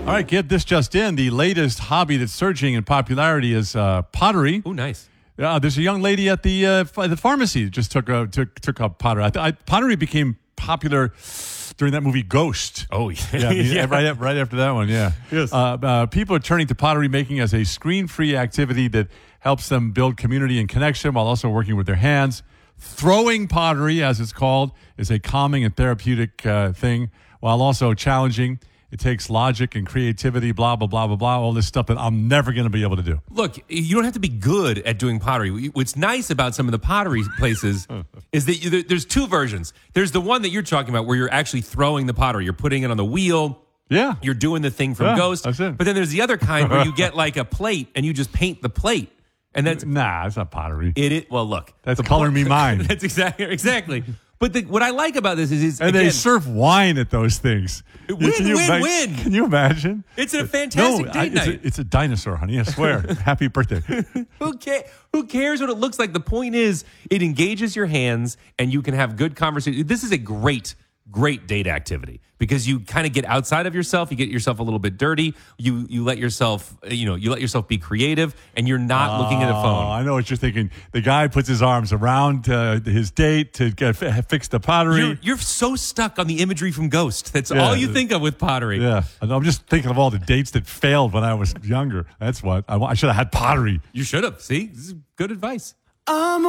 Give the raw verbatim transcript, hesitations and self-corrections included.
All right, get this just in. The latest hobby that's surging in popularity is uh, pottery. Oh, nice. Uh, there's a young lady at the uh, f- the pharmacy that just took a, took took up pottery. I th- I, pottery became popular during that movie Ghost. Oh, yeah. Yeah, I mean, Yeah. Right, right after that one, yeah. Yes. Uh, uh, people are turning to pottery making as a screen-free activity that helps them build community and connection while also working with their hands. Throwing pottery, as it's called, is a calming and therapeutic uh, thing, while also challenging. It takes logic and creativity, blah, blah, blah, blah, blah, all this stuff that I'm never going to be able to do. Look, you don't have to be good at doing pottery. What's nice about some of the pottery places is that you, there's two versions. There's the one that you're talking about where you're actually throwing the pottery. You're putting it on the wheel. Yeah. You're doing the thing from Yeah, Ghost. that's it. But then there's the other kind where you get like a plate and you just paint the plate. And that's Nah, it's not pottery. it. it well, look. That's the color point- me mine. That's exactly exactly. But the, what I like about this is, is And again, they serve wine at those things. Win, Can you win, ima- win. Can you imagine? It's a fantastic no, date I, it's, night. a, it's a dinosaur, honey. I swear. Happy birthday. Who, ca- who cares what it looks like? The point is, it engages your hands and you can have good conversation. This is a great, great date activity because you kind of get outside of yourself. You get yourself a little bit dirty. You you let yourself, you know, you let yourself be creative and you're not looking at a Oh, phone. I know what you're thinking. The guy puts his arms around uh, his date to get, f- fix the pottery. You're, you're so stuck on the imagery from Ghost. That's Yeah. all you think of with pottery. Yeah, and I'm just thinking of all the dates that failed when I was younger. That's what I, wa- I should have had pottery. You should have. See, this is good advice. I'm